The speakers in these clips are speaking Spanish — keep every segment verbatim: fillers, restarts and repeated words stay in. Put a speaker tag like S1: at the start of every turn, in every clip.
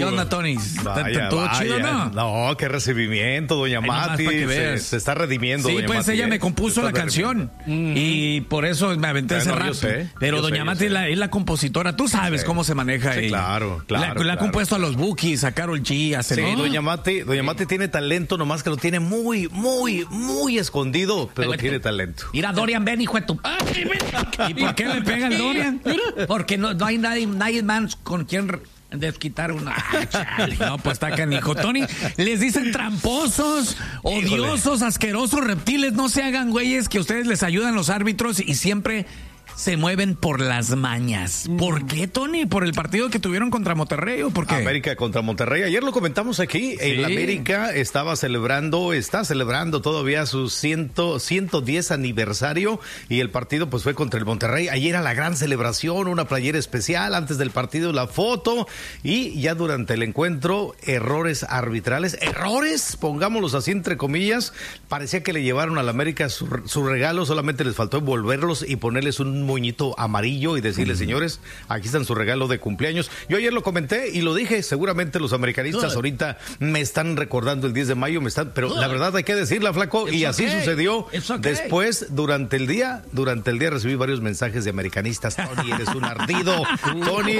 S1: ¿Qué onda, Tony?
S2: Vaya,
S1: ¿Todo
S2: vaya.
S1: chido, no?
S2: No, qué recibimiento, doña
S1: Ay, nomás
S2: Mati.
S1: pa' que
S2: Se,
S1: veas.
S2: se está redimiendo,
S1: Sí,
S2: doña
S1: pues
S2: Mati,
S1: ella
S2: ¿eh?
S1: me compuso
S2: Se
S1: la
S2: está
S1: canción
S2: redimiendo.
S1: y por eso me aventé
S2: Bueno,
S1: ese rap.
S2: yo sé,
S1: Pero
S2: yo
S1: doña
S2: sé, yo
S1: Mati
S2: sé.
S1: es la, es la compositora. Tú sabes
S2: Sí.
S1: cómo se maneja
S2: Sí,
S1: ella.
S2: claro, claro,
S1: La, la ha
S2: claro.
S1: compuesto a los Bookies, a Karol G, a
S2: Sí,
S1: Selena.
S2: doña Mati, doña Mati tiene talento, nomás que lo tiene muy, muy, muy escondido, pero tiene talento.
S1: Mira, Dorian, ven, hijo de tu... ¿Y por qué le pega el Dorian? Porque no, no hay nadie, nadie más con quien desquitar una... Ah, chale. No, pues está canijo. Tony, les dicen tramposos, odiosos, asquerosos, reptiles. No se hagan güeyes, que ustedes les ayudan los árbitros y siempre se mueven por las mañas. ¿Por qué, Tony? ¿Por el partido que tuvieron contra Monterrey o por qué?
S2: América contra Monterrey. Ayer lo comentamos aquí.
S1: Sí.
S2: El América estaba celebrando, está celebrando todavía su ciento, ciento diez aniversario y el partido pues fue contra el Monterrey. Ayer era la gran celebración, una playera especial, antes del partido la foto y ya durante el encuentro errores arbitrales. Errores, pongámoslos así entre comillas. Parecía que le llevaron al América su, su regalo, solamente les faltó envolverlos y ponerles un moñito amarillo y decirles, señores, aquí están su regalo de cumpleaños. Yo ayer lo comenté y lo dije, seguramente los americanistas
S1: Good.
S2: ahorita me están recordando el diez de mayo, me están, pero Good. La verdad hay que decirla, flaco,
S1: It's
S2: y así
S1: okay.
S2: sucedió.
S1: It's okay.
S2: Después, durante el día, durante el día recibí varios mensajes de americanistas. Tony, eres un ardido. Tony,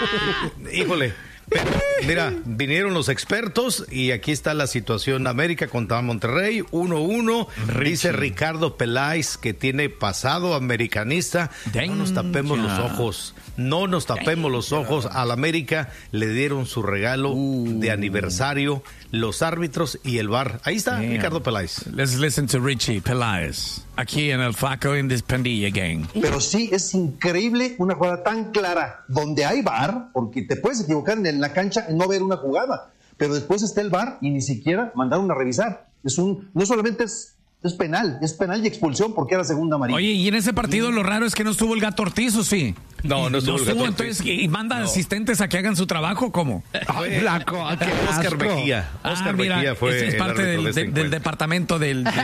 S2: híjole. Pero, mira, vinieron los expertos y aquí está la situación. América contra Monterrey, uno uno. Dice Ricardo Peláez que tiene pasado americanista. No nos tapemos los ojos. No nos tapemos los ojos. Al América le dieron su regalo uh. de aniversario, los árbitros y el V A R. Ahí está yeah. Ricardo Peláez.
S1: Let's listen to Richie Peláez. Aquí en el Flaco in this Pandilla Gang.
S3: Pero sí, es increíble una jugada tan clara donde hay V A R, porque te puedes equivocar en, el, en la cancha en no ver una jugada, pero después está el V A R y ni siquiera mandaron a revisar. Es un, no solamente es, es penal, es penal y expulsión porque era segunda amarilla.
S1: Oye, y en ese partido lo raro es que no estuvo el Gato Ortiz, ¿o sí?
S2: No, no estuvo
S1: no
S2: el Gato
S1: estuvo,
S2: Ortiz.
S1: Entonces, ¿y manda
S2: no.
S1: asistentes a que hagan su trabajo? ¿Cómo?
S2: Ay, Blanco, Oscar Mejía. Oscar ah, mira, Mejía fue
S1: ese es parte del, de este de, del departamento del, de,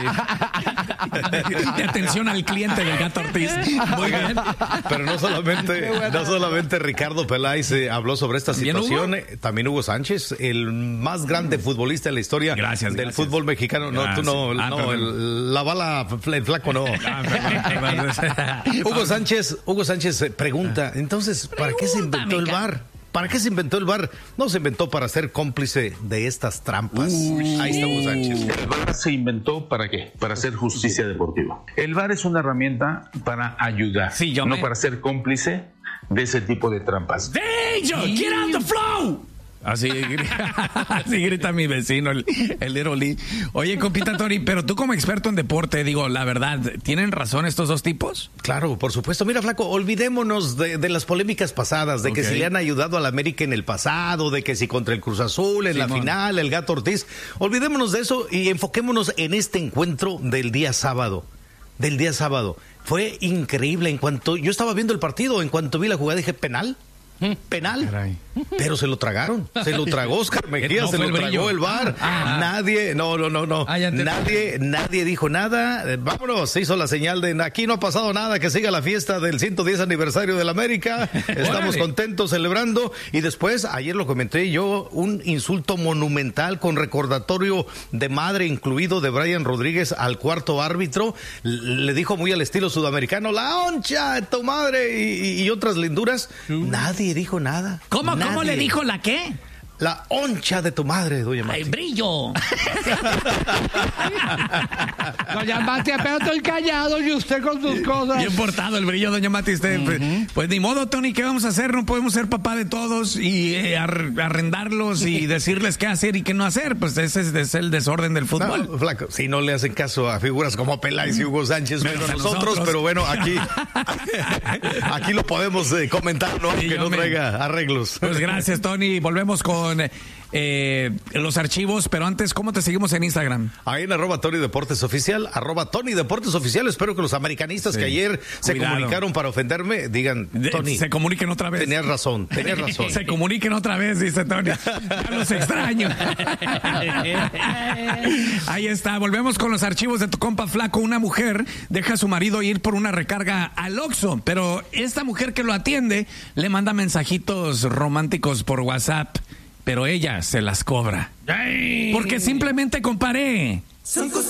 S1: de, de atención al cliente del Gato Ortiz. Muy bien.
S2: Pero no solamente, no solamente Ricardo Peláez eh, habló sobre esta situación, Hugo? Eh, también Hugo Sánchez, el más grande futbolista en la historia
S1: gracias,
S2: del
S1: gracias.
S2: fútbol mexicano. No,
S1: gracias.
S2: tú no, ah, no el, la bala, el flaco no. Ah, perdón, perdón. Hugo Sánchez, Hugo Sánchez pregunta, entonces, ¿para qué se inventó el V A R? ¿Para qué se inventó el V A R? No se inventó para ser cómplice de estas trampas. Uy. Ahí está Hugo Sánchez.
S4: El V A R se inventó ¿para qué? Para hacer justicia deportiva. El V A R es una herramienta para ayudar,
S1: sí, yo
S4: no
S1: me...
S4: para ser cómplice de ese tipo de trampas.
S1: Danger, get out the flow. Así, así grita mi vecino, el, el Little Lee. Oye, compita Tony, pero tú como experto en deporte, digo, la verdad, ¿tienen razón estos dos tipos?
S2: Claro, por supuesto. Mira, flaco, olvidémonos de, de las polémicas pasadas, de okay. que si le han ayudado al América en el pasado, de que si contra el Cruz Azul en Simón. La final, el Gato Ortiz. Olvidémonos de eso y enfoquémonos en este encuentro del día sábado. Del día sábado. Fue increíble. En cuanto yo estaba viendo el partido, en cuanto vi la jugada dije, ¿penal? Penal, Caray. Pero se lo tragaron, se lo tragó Oscar Mejía, no se lo tragó el V A R. Ah, nadie, no, no, no, no, ah, nadie, nadie dijo nada. Vámonos, se hizo la señal de aquí no ha pasado nada, que siga la fiesta del ciento diez aniversario del América. Estamos contentos celebrando. Y después, ayer lo comenté yo, un insulto monumental con recordatorio de madre incluido de Brian Rodríguez al cuarto árbitro. Le dijo muy al estilo sudamericano, la honcha de tu madre y, y otras linduras. Uh. Nadie dijo nada.
S1: ¿Cómo,
S2: nadie.
S1: ¿Cómo le dijo la qué?
S2: La honcha de tu madre, doña Mati.
S1: ¡Ay, brillo!
S5: Doña Mati, pero estoy callado y usted con sus cosas.
S1: Bien portado el brillo, doña Mati. Usted, uh-huh. pues, pues ni modo, Tony, ¿qué vamos a hacer? No podemos ser papá de todos y eh, ar- arrendarlos y decirles qué hacer y qué no hacer. Pues ese es, es el desorden del fútbol.
S2: No, flaco, si no le hacen caso a figuras como Peláez y Hugo Sánchez, menos a nosotros, nosotros, pero bueno, aquí aquí lo podemos eh, comentar, ¿no? Sí, que no me... traiga arreglos.
S1: Pues gracias, Tony. Volvemos con Eh, los archivos, pero antes, ¿cómo te seguimos en Instagram?
S2: Ahí en arroba Tony Deportes Oficial, arroba Tony Deportes Oficial. Espero que los americanistas sí. que ayer se Cuidado. comunicaron para ofenderme digan, Tony,
S1: de, se comuniquen otra vez.
S2: Tenías razón, tenías razón.
S1: Se comuniquen otra vez, dice Tony. Ya los extraño. Ahí está, volvemos con los archivos de tu compa Flaco. Una mujer deja a su marido ir por una recarga al Oxxo, pero esta mujer que lo atiende le manda mensajitos románticos por WhatsApp. pero ella se las cobra. Porque simplemente comparé.